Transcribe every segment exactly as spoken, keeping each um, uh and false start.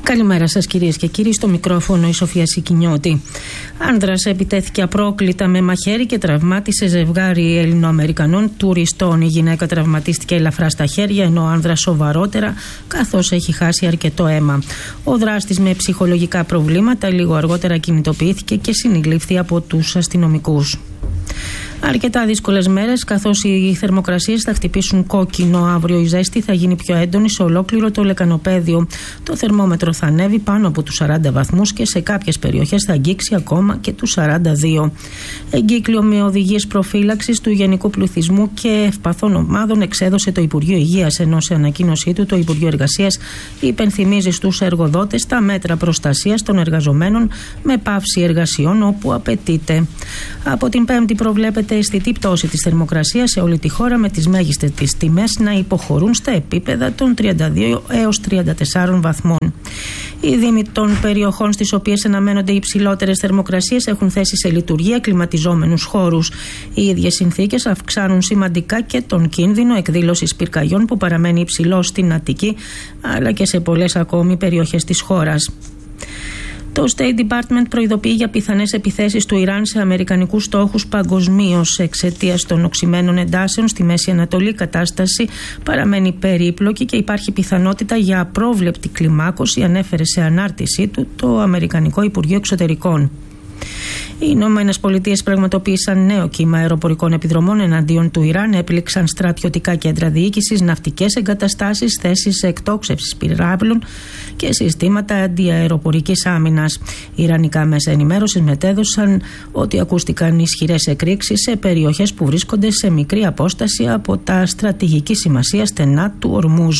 Καλημέρα σας κυρίες και κύριοι, στο μικρόφωνο η Σοφία Σικινιώτη. Άνδρας επιτέθηκε απρόκλητα με μαχαίρι και τραυμάτισε ζευγάρι Ελληνοαμερικανών τουριστών. Η γυναίκα τραυματίστηκε ελαφρά στα χέρια, ενώ ο άνδρας σοβαρότερα, καθώς έχει χάσει αρκετό αίμα. Ο δράστης με ψυχολογικά προβλήματα λίγο αργότερα κινητοποιήθηκε και συνελήφθη από τους αστυνομικούς. Αρκετά δύσκολες μέρες, καθώς οι θερμοκρασίες θα χτυπήσουν κόκκινο αύριο. Η ζέστη θα γίνει πιο έντονη σε ολόκληρο το λεκανοπέδιο. Το θερμόμετρο θα ανέβει πάνω από τους σαράντα βαθμούς και σε κάποιες περιοχές θα αγγίξει ακόμα και τους σαράντα δύο. Εγκύκλιο με οδηγίες προφύλαξης του γενικού πληθυσμού και ευπαθών ομάδων εξέδωσε το Υπουργείο Υγείας, ενώ σε ανακοίνωσή του το Υπουργείο Εργασίας υπενθυμίζει στους εργοδότες τα μέτρα προστασίας των εργαζομένων με πάυση εργασιών όπου απαιτείται. Από την Πέμπτη προβλέπεται αισθητή πτώση της θερμοκρασίας σε όλη τη χώρα, με τις μέγιστες τις τιμές να υποχωρούν στα επίπεδα των τριάντα δύο έως τριάντα τέσσερα βαθμών. Οι δήμοι των περιοχών στις οποίες αναμένονται οι υψηλότερες θερμοκρασίες έχουν θέσει σε λειτουργία κλιματιζόμενους χώρους. Οι ίδιες συνθήκες αυξάνουν σημαντικά και τον κίνδυνο εκδήλωσης πυρκαγιών που παραμένει υψηλός στην Αττική, αλλά και σε πολλές ακόμη περιοχές της χώρας. Το State Department προειδοποιεί για πιθανές επιθέσεις του Ιράν σε αμερικανικούς στόχους παγκοσμίως. Εξαιτίας των οξυμένων εντάσεων στη Μέση Ανατολή, η κατάσταση παραμένει περίπλοκη και υπάρχει πιθανότητα για απρόβλεπτη κλιμάκωση, ανέφερε σε ανάρτησή του το Αμερικανικό Υπουργείο Εξωτερικών. Οι Ηνωμένες Πολιτείες πραγματοποίησαν νέο κύμα αεροπορικών επιδρομών εναντίον του Ιράν, έπληξαν στρατιωτικά κέντρα διοίκησης, ναυτικές εγκαταστάσεις, θέσεις εκτόξευσης πυράβλων και συστήματα αντιαεροπορικής άμυνας. Οι ιρανικά μέσα ενημέρωσης μετέδωσαν ότι ακούστηκαν ισχυρές εκρήξεις σε περιοχές που βρίσκονται σε μικρή απόσταση από τα στρατηγική σημασία στενά του Ορμούζ.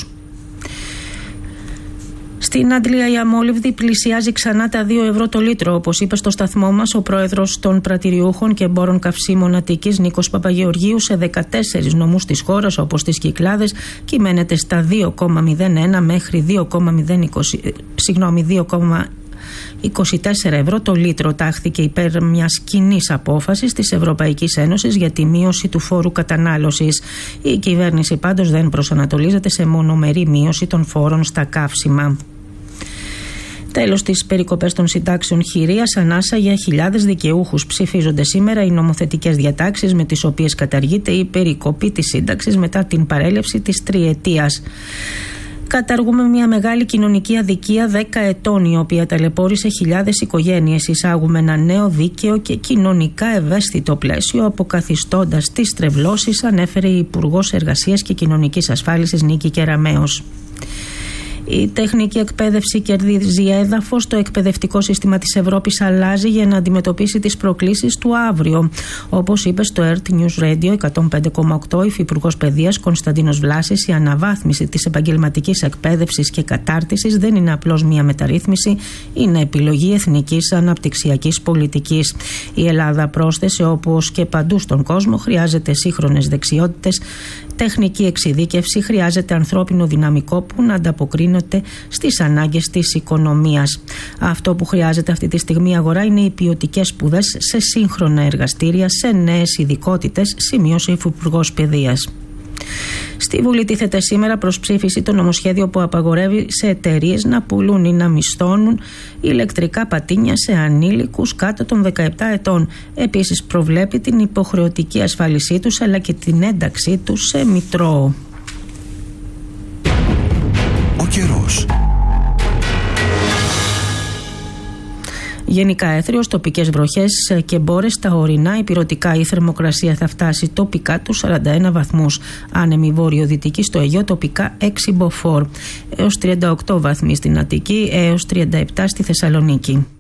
Στην Αντλία η αμόλυβδη πλησιάζει ξανά τα δύο ευρώ το λίτρο, όπως είπε στο σταθμό μας ο πρόεδρος των πρατηριούχων και εμπόρων καυσίμων Αττικής, Νίκος Παπαγεωργίου. Σε δεκατέσσερις νομούς της χώρας, όπως τις Κυκλάδες, κυμαίνεται στα δύο κόμμα μηδέν ένα μέχρι δύο κόμμα είκοσι τέσσερα ευρώ το λίτρο. Τάχθηκε υπέρ μιας κοινής απόφασης της Ευρωπαϊκής Ένωσης για τη μείωση του φόρου κατανάλωσης. Η κυβέρνηση πάντως δεν προσανατολίζεται σε μονομερή μείωση των φόρων στα καύσιμα. Τέλος, στις περικοπές των συντάξεων χειρίας ανάσα για χιλιάδες δικαιούχους. Ψηφίζονται σήμερα οι νομοθετικές διατάξεις με τις οποίες καταργείται η περικοπή της σύνταξης μετά την παρέλευση της τριετίας. Καταργούμε μια μεγάλη κοινωνική αδικία δέκα ετών, η οποία ταλαιπώρησε χιλιάδες οικογένειες. Εισάγουμε ένα νέο δίκαιο και κοινωνικά ευαίσθητο πλαίσιο, αποκαθιστώντας τις τρευλώσεις, ανέφερε η Υπουργός Εργασίας και Κοινωνικής Ασφάλισης Νίκη Κεραμέως. Η τεχνική εκπαίδευση κερδίζει έδαφος. Το εκπαιδευτικό σύστημα της Ευρώπης αλλάζει για να αντιμετωπίσει τις προκλήσεις του αύριο. Όπως είπε στο Earth News Radio εκατόν πέντε κόμμα οκτώ, υφυπουργός Παιδείας Κωνσταντίνος Βλάσης, η αναβάθμιση της επαγγελματικής εκπαίδευσης και κατάρτισης δεν είναι απλώς μια μεταρρύθμιση, είναι επιλογή εθνικής αναπτυξιακής πολιτικής. Η Ελλάδα, πρόσθεσε, όπως και παντού στον κόσμο, χρειάζεται σύγχρονες δεξιότητες, τεχνική εξειδίκευση, χρειάζεται ανθρώπινο δυναμικό που να ανταποκρίνεται στις ανάγκες της οικονομίας. Αυτό που χρειάζεται αυτή τη στιγμή η αγορά είναι οι ποιοτικές σπουδές σε σύγχρονα εργαστήρια, σε νέες ειδικότητες, σημείωσε η Υφυπουργός Παιδείας. Στη Βουλή τίθεται σήμερα προς ψήφιση το νομοσχέδιο που απαγορεύει σε εταιρείες να πουλούν ή να μισθώνουν ηλεκτρικά πατίνια σε ανήλικους κάτω των δεκαεπτά ετών. Επίσης προβλέπει την υποχρεωτική ασφάλισή τους αλλά και την ένταξή τους σε μητρό. Ο καιρός. Γενικά έθριος, τοπικές βροχές και μπόρες στα ορεινά, υπηρωτικά. Η θερμοκρασία θα φτάσει τοπικά τους σαράντα ένα βαθμούς. Άνεμη βορειοδυτική στο Αιγαίο, τοπικά έξι μποφόρ. Έως τριάντα οκτώ βαθμοί στην Αττική, έως τριάντα επτά στη Θεσσαλονίκη.